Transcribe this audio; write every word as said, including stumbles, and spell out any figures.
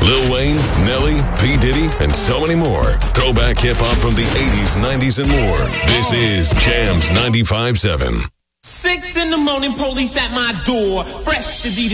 Lil Wayne, Nelly, P. Diddy, and so many more. Throwback hip-hop from the eighties, nineties, and more. This is Jams ninety-five point seven. Six in the morning, police at my door. Fresh to be